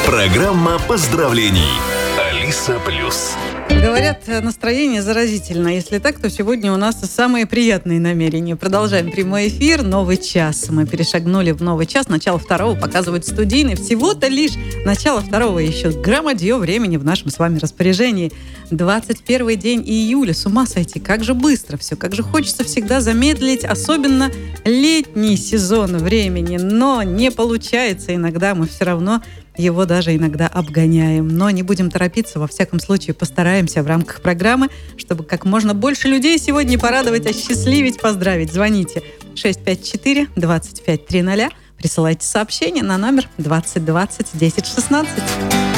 Программа поздравлений. Алиса Плюс. Говорят, настроение заразительно. Если так, то сегодня у нас самые приятные намерения. Продолжаем прямой эфир. Новый час. Мы перешагнули в новый час. Начало второго показывают студийный. Всего-то лишь начало второго. Еще громадье времени в нашем с вами распоряжении. 21 день июля. С ума сойти. Как же быстро все. Как же хочется всегда замедлить. Особенно летний сезон времени. Но не получается. Иногда мы все равно его даже иногда обгоняем. Но не будем торопиться, во всяком случае постараемся в рамках программы, чтобы как можно больше людей сегодня порадовать, осчастливить, поздравить. Звоните 654-2530, присылайте сообщение на номер 2020 1016.